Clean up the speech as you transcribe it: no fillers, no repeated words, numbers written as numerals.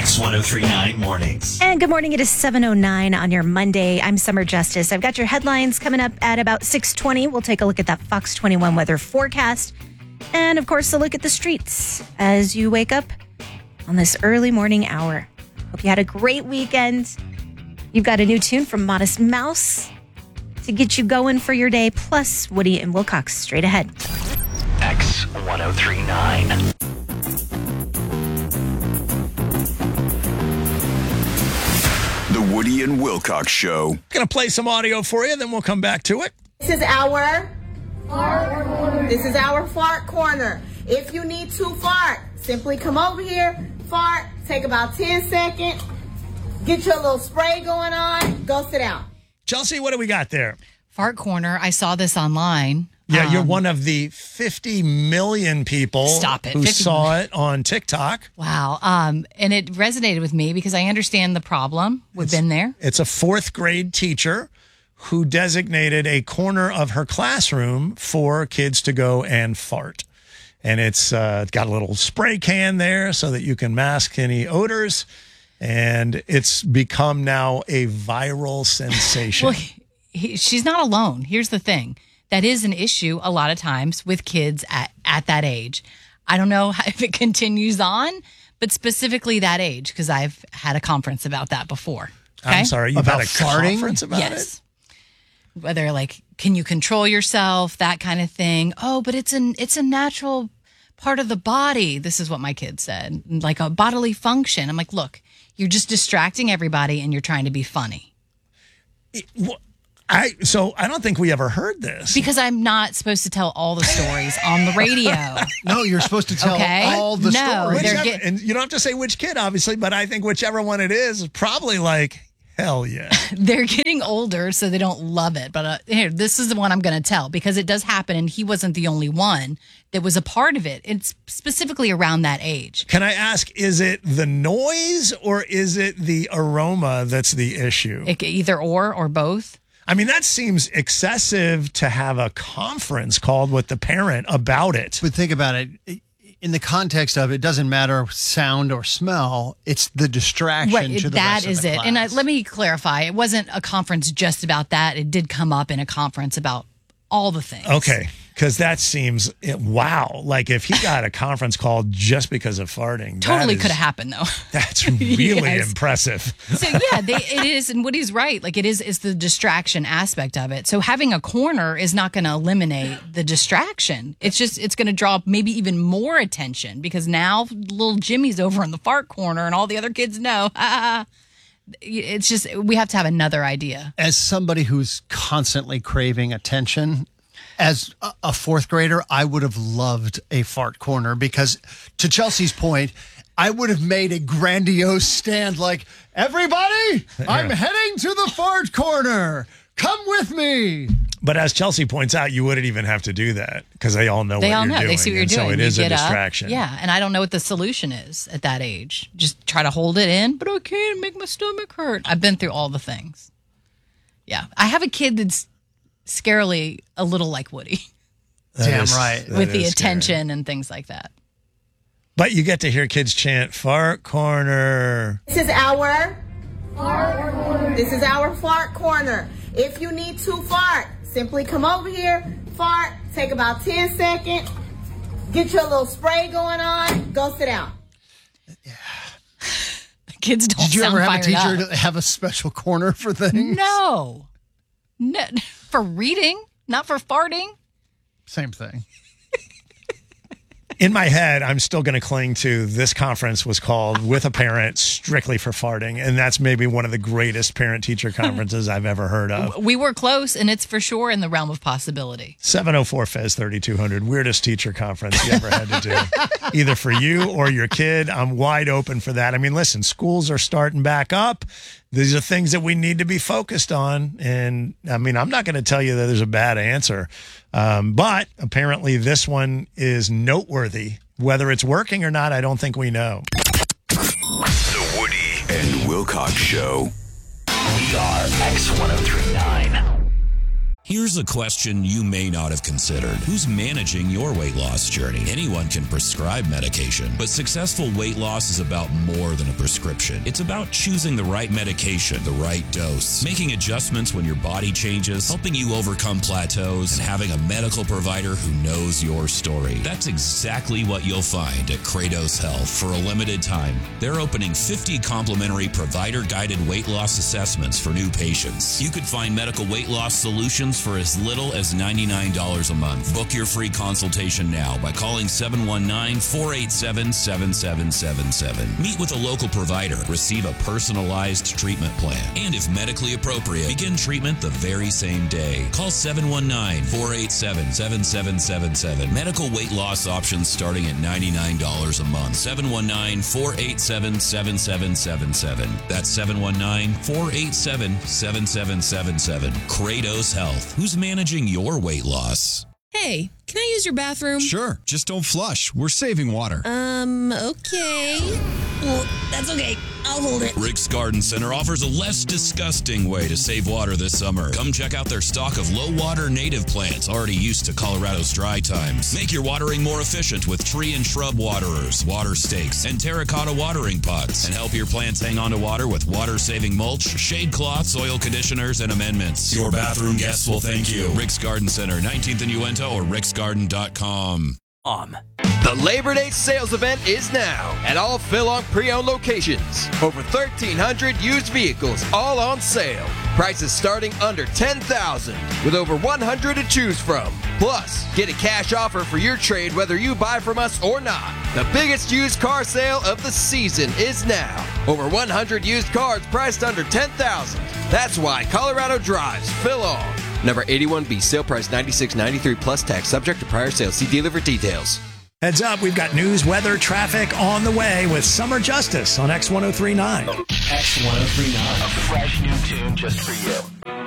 X1039 Mornings. And good morning. It is 7:09 on your Monday. I'm Summer Justice. I've got your headlines coming up at about 6:20. We'll take a look at that Fox 21 weather forecast. And, of course, a look at the streets as you wake up on this early morning hour. Hope you had a great weekend. You've got a new tune from Modest Mouse to get you going for your day, plus Woody and Wilcox straight ahead. X1039. The Woody and Wilcox Show. Going to play some audio for you, then we'll come back to it. This is our fart corner. If you need to fart, simply come over here, fart, take about 10 seconds, get your little spray going on, go sit down. Chelsea, what do we got there? Fart corner. I saw this online. Yeah, you're one of the 50 million people who saw it on TikTok. Wow. And it resonated with me because I understand the problem. We've been there. It's a fourth grade teacher who designated a corner of her classroom for kids to go and fart. And it's got a little spray can there so that you can mask any odors. And it's become now a viral sensation. Well, she's not alone. Here's the thing. That is an issue a lot of times with kids at that age. I don't know if it continues on, but specifically that age, because I've had a conference about that before. Okay? I'm sorry, you've had a conference about it? Whether like, can you control yourself, that kind of thing. Oh, but it's a natural part of the body. This is what my kid said, like a bodily function. I'm like, look, you're just distracting everybody and you're trying to be funny. I don't think we ever heard this. Because I'm not supposed to tell all the stories on the radio. No, you're supposed to tell all the stories. And you don't have to say which kid, obviously, but I think whichever one it is probably like, hell yeah. They're getting older, so they don't love it. But here, this is the one I'm going to tell because it does happen, and he wasn't the only one that was a part of it. It's specifically around that age. Can I ask, is it the noise or is it the aroma that's the issue? Either or both. I mean, that seems excessive to have a conference called with the parent about it. But think about it. In the context of it doesn't matter sound or smell. It's the distraction to the rest of the class. And let me clarify. It wasn't a conference just about that. It did come up in a conference about all the things. Okay. Because that seems, wow. Like if he got a conference call just because of farting. Totally could have happened, though. That's really impressive. So, yeah, it is. And Woody's right. Like it's the distraction aspect of it. So having a corner is not going to eliminate the distraction. It's going to draw maybe even more attention because now little Jimmy's over in the fart corner and all the other kids know. It's just, we have to have another idea. As somebody who's constantly craving attention, as a fourth grader, I would have loved a fart corner because, to Chelsea's point, I would have made a grandiose stand like, everybody, I'm heading to the fart corner. Come with me. But as Chelsea points out, you wouldn't even have to do that because they all know what you're doing. They see what you're doing. So it is a distraction. Yeah, and I don't know what the solution is at that age. Just try to hold it in, but I can't make my stomach hurt. I've been through all the things. Yeah, I have a kid that's scarily a little like Woody. Damn right. With the attention and things like that. But you get to hear kids chant, fart corner. This is our fart corner. If you need to fart, simply come over here, fart, take about 10 seconds, get your little spray going on, go sit down. Yeah. Kids don't Did you ever have a teacher to have a special corner for things? No, for reading, not for farting. Same thing. In my head, I'm still going to cling to this conference was called with a parent strictly for farting. And that's maybe one of the greatest parent-teacher conferences I've ever heard of. We were close, and it's for sure in the realm of possibility. 704-FEZ-3200, weirdest teacher conference you ever had to do. Either for you or your kid. I'm wide open for that. I mean, listen, schools are starting back up. These are things that we need to be focused on. And I mean, I'm not going to tell you that there's a bad answer. But apparently this one is noteworthy. Whether it's working or not, I don't think we know. The Woody and Wilcox Show. We are X1039. Here's a question you may not have considered. Who's managing your weight loss journey? Anyone can prescribe medication, but successful weight loss is about more than a prescription. It's about choosing the right medication, the right dose, making adjustments when your body changes, helping you overcome plateaus, and having a medical provider who knows your story. That's exactly what you'll find at Kratos Health. For a limited time, they're opening 50 complimentary provider-guided weight loss assessments for new patients. You could find medical weight loss solutions for as little as $99 a month. Book your free consultation now by calling 719-487-7777. Meet with a local provider, receive a personalized treatment plan, and if medically appropriate, begin treatment the very same day. Call 719-487-7777. Medical weight loss options starting at $99 a month. 719-487-7777. That's 719-487-7777. Kratos Health. Who's managing your weight loss? Hey, can I use your bathroom? Sure, just don't flush. We're saving water. Okay. Well, that's okay. I'll hold it. Rick's Garden Center offers a less disgusting way to save water this summer. Come check out their stock of low-water native plants already used to Colorado's dry times. Make your watering more efficient with tree and shrub waterers, water stakes, and terracotta watering pots. And help your plants hang on to water with water-saving mulch, shade cloths, oil conditioners, and amendments. Your bathroom guests will thank you. Rick's Garden Center, 19th and Uinta, or ricksgarden.com. The Labor Day sales event is now at all Philong pre-owned locations. Over 1,300 used vehicles, all on sale. Prices starting under $10,000 with over 100 to choose from. Plus, get a cash offer for your trade whether you buy from us or not. The biggest used car sale of the season is now. Over 100 used cars priced under $10,000. That's why Colorado drives Philong. Number 81B, sale price $96.93 plus tax, subject to prior sale. See dealer for details. Heads up, we've got news, weather, traffic on the way with Summer Justice on X1039. X1039. A fresh new tune just for you.